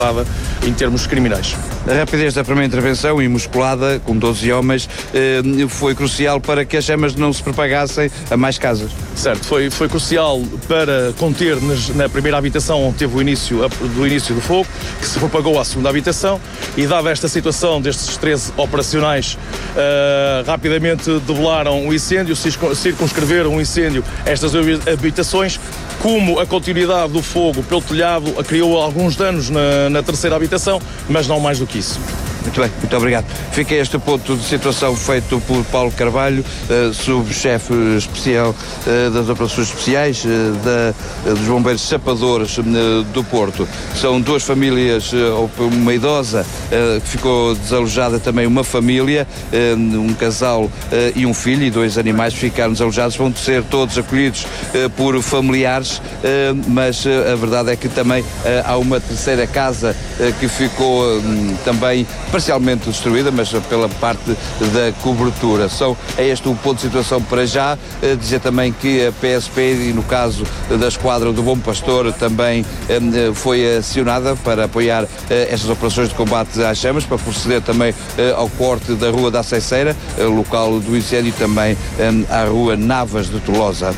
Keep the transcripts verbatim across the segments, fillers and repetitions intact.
em termos criminais. A rapidez da primeira intervenção, imusculada, com doze homens, foi crucial para que as chamas não se propagassem a mais casas. Certo, foi, foi crucial para conter nas, na primeira habitação onde teve o início do início do fogo, que se propagou à segunda habitação, e dada esta situação destes treze operacionais, uh, rapidamente debelaram o incêndio, circunscreveram o incêndio a estas habitações. Como a continuidade do fogo pelo telhado criou alguns danos na, na terceira habitação, mas não mais do que isso. Muito bem, muito obrigado. Fica este ponto de situação feito por Paulo Carvalho, uh, subchefe especial uh, das operações especiais uh, da, uh, dos bombeiros sapadores uh, do Porto. São duas famílias, uh, uma idosa uh, que ficou desalojada, também uma família, uh, um casal uh, e um filho, e dois animais ficaram desalojados. Vão ser todos acolhidos uh, por familiares, uh, mas uh, a verdade é que também uh, há uma terceira casa uh, que ficou uh, também parcialmente destruída, mas pela parte da cobertura. São, é este o ponto de situação para já. Uh, dizer também que a P S P, e no caso da esquadra do Bom Pastor, também uh, foi acionada para apoiar uh, estas operações de combate às chamas, para proceder também uh, ao corte da Rua da Aceiceira, uh, local do incêndio, e também um, à Rua Navas de Tolosa.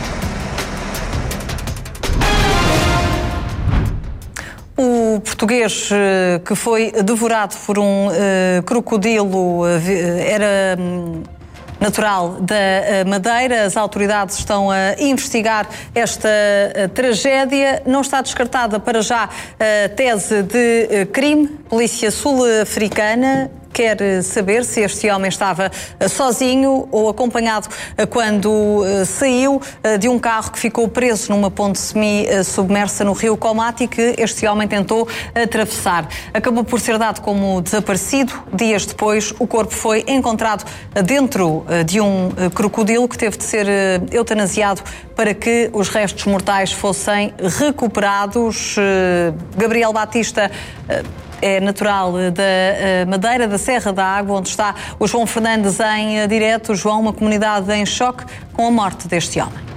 O português que foi devorado por um uh, crocodilo uh, era um, natural da Madeira. As autoridades estão a investigar esta uh, tragédia. Não está descartada para já a tese de uh, crime. Polícia sul-africana quer saber se este homem estava sozinho ou acompanhado quando saiu de um carro que ficou preso numa ponte semi-submersa no rio Comati, que este homem tentou atravessar. Acabou por ser dado como desaparecido. Dias depois, o corpo foi encontrado dentro de um crocodilo que teve de ser eutanasiado para que os restos mortais fossem recuperados. Gabriel Batista é natural da Madeira, da Serra da Água, onde está o João Fernandes em direto. João, uma comunidade em choque com a morte deste homem.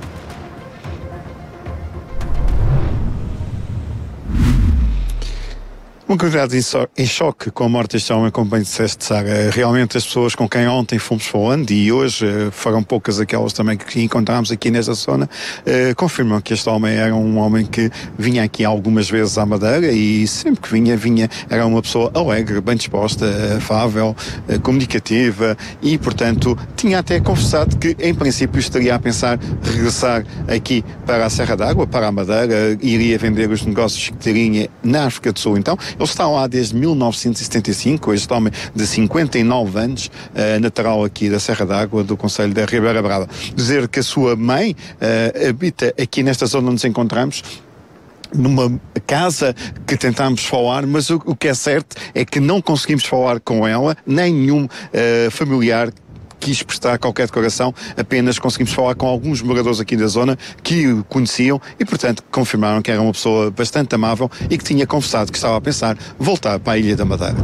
Uma comunidade em choque com a morte deste homem, como bem disseste, Sara. Realmente as pessoas com quem ontem fomos falando, e hoje foram poucas aquelas também que encontramos aqui nesta zona, eh, confirmam que este homem era um homem que vinha aqui algumas vezes à Madeira, e sempre que vinha, vinha, era uma pessoa alegre, bem disposta, afável, eh, comunicativa, e portanto tinha até confessado que em princípio estaria a pensar regressar aqui para a Serra d'Água, para a Madeira, iria vender os negócios que teria na África do Sul. Então, ele está lá desde mil novecentos e setenta e cinco, este homem de cinquenta e nove anos, uh, natural aqui da Serra d'Água, do concelho da Ribeira Brava. Dizer que a sua mãe uh, habita aqui nesta zona onde nos encontramos, numa casa que tentámos falar, mas o, o que é certo é que não conseguimos falar com ela, nem nenhum uh, familiar quis prestar qualquer declaração, apenas conseguimos falar com alguns moradores aqui da zona que o conheciam e, portanto, confirmaram que era uma pessoa bastante amável e que tinha confessado que estava a pensar voltar para a Ilha da Madeira.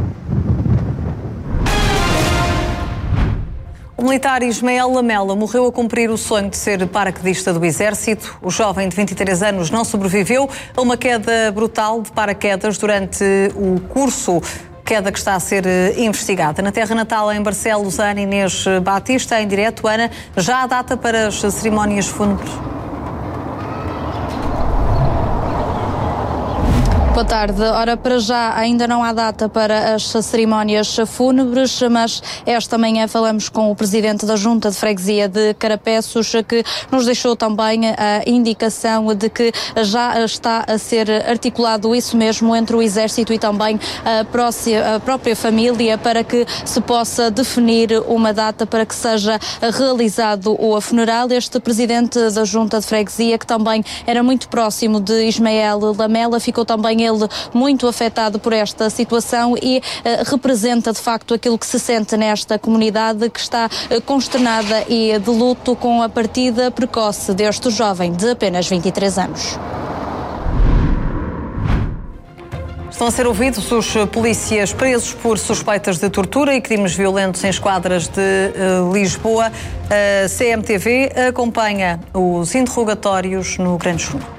O militar Ismael Lamela morreu a cumprir o sonho de ser paraquedista do Exército. O jovem de vinte e três anos não sobreviveu a uma queda brutal de paraquedas durante o curso, queda que está a ser investigada. Na terra natal, em Barcelos, Ana Inês Batista, em direto. Ana, já há data para as cerimónias fúnebres? Boa tarde. Ora, para já ainda não há data para as cerimónias fúnebres, mas esta manhã falamos com o presidente da Junta de Freguesia de Carapeços, que nos deixou também a indicação de que já está a ser articulado isso mesmo entre o Exército e também a, próxima, a própria família, para que se possa definir uma data para que seja realizado o funeral. Este presidente da Junta de Freguesia, que também era muito próximo de Ismael Lamela, ficou também ele muito afetado por esta situação e uh, representa de facto aquilo que se sente nesta comunidade, que está uh, consternada e de luto com a partida precoce deste jovem de apenas vinte e três anos. Estão a ser ouvidos os polícias presos por suspeitas de tortura e crimes violentos em esquadras de uh, Lisboa. A C M T V acompanha os interrogatórios no Grande Junho.